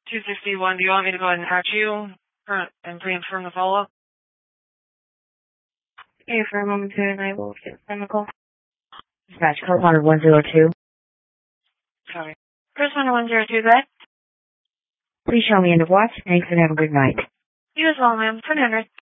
261, do you want me to go ahead and hatch you and reaffirm the follow-up? Okay, for a moment and I will get chemical. Dispatch, code 102. Sorry. Chris 102, go ahead. Please show me end of watch. Thanks and have a good night. You as well, ma'am. 1000.